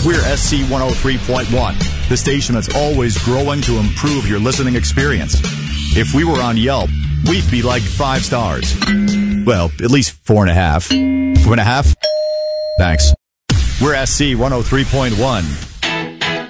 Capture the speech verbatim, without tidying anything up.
We're S C one oh three point one, the station that's always growing to improve your listening experience. If we were on Yelp, we'd be like five stars. Well, at least four and a half. Four and a half? Thanks. We're S C one oh three point one.